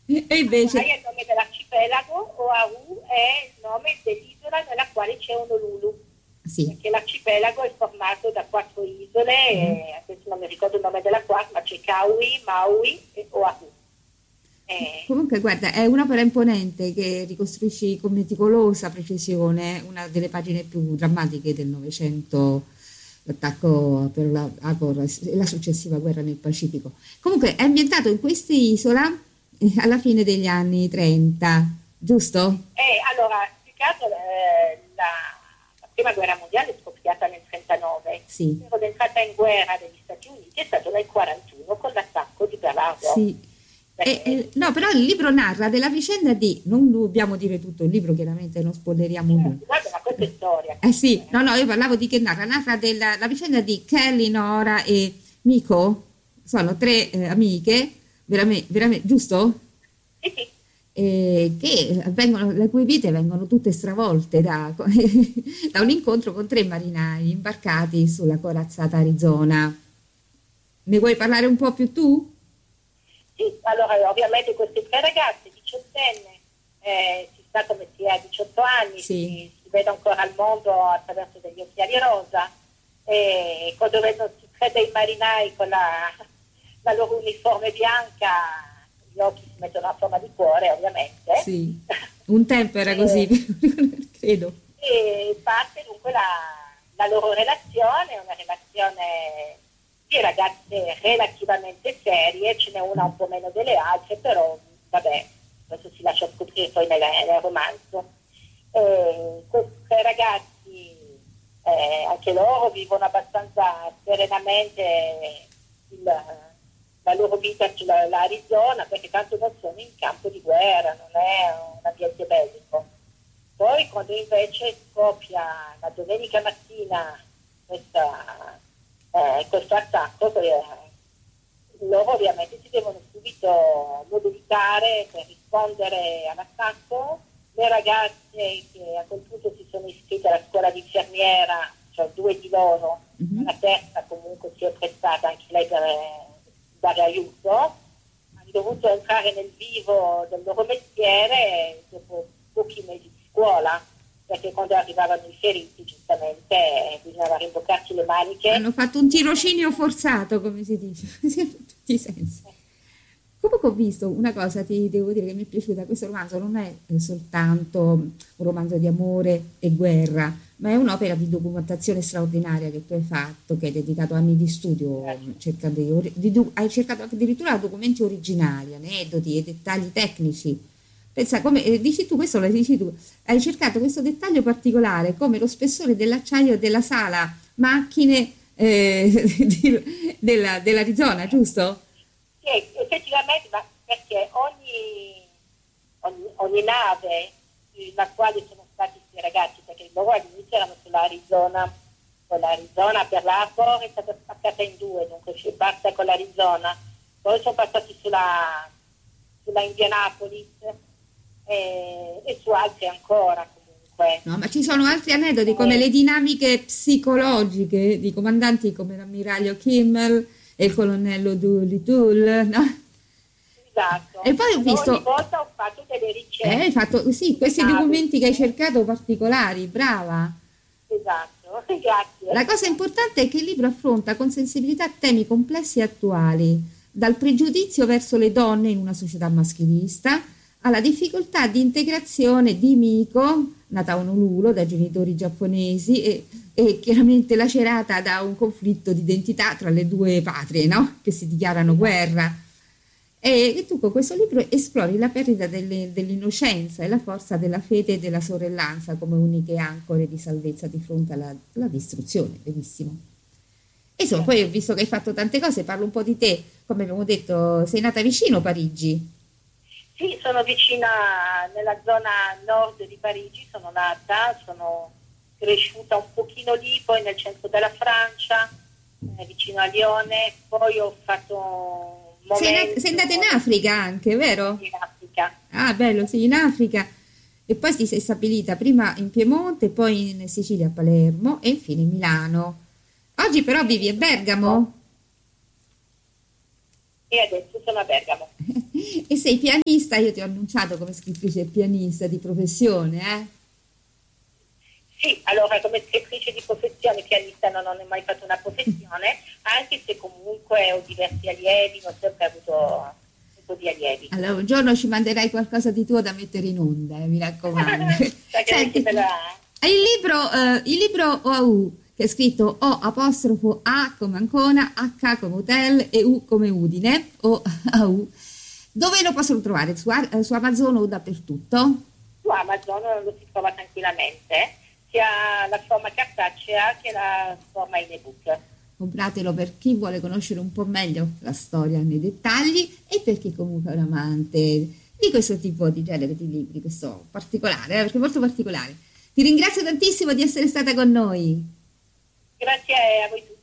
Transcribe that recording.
E invece... Hawaii è il nome dell'arcipelago, Oahu è il nome dell'isola nella quale c'è Honolulu, Sì. perché l'arcipelago è formato da 4 isole, e adesso non mi ricordo il nome della quarta, ma c'è Kauai, Maui e Oahu. Comunque, guarda, è un'opera imponente che ricostruisce con meticolosa precisione una delle pagine più drammatiche del Novecento, l'attacco per la Agor e la successiva guerra nel Pacifico. Comunque, è ambientato in quest'isola alla fine degli anni 30, giusto? Allora, più che altro, la prima guerra mondiale è scoppiata nel 39, Sì. però l'entrata in guerra degli Stati Uniti è stato nel 41 con l'attacco di Pearl Harbor. Sì. No, però il libro narra della vicenda di, non dobbiamo dire tutto il libro, chiaramente non spoileriamo nulla. Guarda, ma questa è storia. Sì, no, io parlavo di che narra della la vicenda di Kelly, Nora e Miko, sono 3 amiche, veramente, giusto? Sì, sì. Le cui vite vengono tutte stravolte da, da un incontro con 3 marinai imbarcati sulla corazzata Arizona. Ne vuoi parlare un po' più tu? Sì, allora ovviamente queste 3 ragazze, 18enne, si sta come si è a 18 anni, Sì. si vede ancora al mondo attraverso degli occhiali rosa, e quando vedono 3 dei marinai con la loro uniforme bianca, gli occhi si mettono a forma di cuore, ovviamente. Sì, un tempo era così, credo. E parte dunque la loro relazione, una relazione di ragazze relativamente serie, ce n'è una un po' meno delle altre, però vabbè, questo si lascia scoprire poi nel romanzo. Questi 3 ragazzi, anche loro vivono abbastanza serenamente la loro vita sull'Arizona, perché tanto non sono in campo di guerra, non è un ambiente bellico. Poi quando invece scoppia la domenica mattina questo attacco, loro ovviamente si devono subito mobilitare per rispondere all'attacco. Le ragazze che a quel punto si sono iscritte alla scuola di infermiera, cioè 2 di loro, la terza comunque si è prestata anche lei per dare aiuto, hanno dovuto entrare nel vivo del loro mestiere dopo pochi mesi di scuola, perché quando arrivavano i feriti giustamente bisognava rimboccarsi le maniche. Hanno fatto un tirocinio forzato, come si dice, in tutti i sensi. Comunque ho visto una cosa, ti devo dire che mi è piaciuta, questo romanzo non è soltanto un romanzo di amore e guerra, ma è un'opera di documentazione straordinaria che tu hai fatto, che hai dedicato anni di studio, hai cercato addirittura documenti originali, aneddoti e dettagli tecnici. Pensa, come dici tu, questo lo dici tu, hai cercato questo dettaglio particolare, come lo spessore dell'acciaio della sala macchine dell'Arizona, giusto? Sì, effettivamente, ma perché ogni nave la quale sono stati questi ragazzi, perché loro all'inizio erano sull'Arizona, con l'Arizona per l'Arbor è stata spaccata in 2, dunque si parte con l'Arizona, poi sono passati sulla Indianapolis e su altri ancora comunque. No, ma ci sono altri aneddoti come le dinamiche psicologiche di comandanti come l'ammiraglio Kimmel e il colonnello Doolittle, no? Esatto. E poi ho visto... Ogni volta ho fatto delle ricerche. Hai fatto, sì, questi documenti che hai cercato particolari, brava. Esatto, grazie. La cosa importante è che il libro affronta con sensibilità temi complessi e attuali, dal pregiudizio verso le donne in una società maschilista, alla difficoltà di integrazione di Miko, nata a Honolulu da genitori giapponesi e chiaramente lacerata da un conflitto di identità tra le 2 patrie, no? Che si dichiarano guerra. E tu con questo libro esplori la perdita dell'innocenza e la forza della fede e della sorellanza come uniche ancore di salvezza di fronte alla distruzione. Benissimo. E insomma, poi ho visto che hai fatto tante cose, parlo un po' di te. Come abbiamo detto, sei nata vicino a Parigi. Sì, sono vicina nella zona nord di Parigi, sono nata, sono cresciuta un pochino lì, poi nel centro della Francia, vicino a Lione, poi ho fatto... Sei andata in Africa anche, vero? In Africa. Ah, bello, sì, in Africa. E poi ti sei stabilita prima in Piemonte, poi in Sicilia a Palermo e infine in Milano. Oggi però vivi a Bergamo? E adesso sono a Bergamo. E sei pianista pianista, io ti ho annunciato come scrittrice e pianista di professione, eh? Sì, allora come scrittrice di professione, pianista non ho mai fatto una professione, anche se comunque ho diversi allievi, ho sempre avuto un po' di allievi. Allora un giorno ci manderai qualcosa di tuo da mettere in onda, mi raccomando. Senti, il libro OAU, che è scritto O apostrofo A come Ancona, H come Hotel e U come Udine, OAU, dove lo possono trovare? Su Amazon o dappertutto? Su Amazon lo si trova tranquillamente, sia la forma cartacea che la forma in ebook. Compratelo per chi vuole conoscere un po' meglio la storia nei dettagli e per chi comunque è un amante di questo tipo di genere di libri, questo particolare, perché è molto particolare. Ti ringrazio tantissimo di essere stata con noi. Grazie a voi tutti.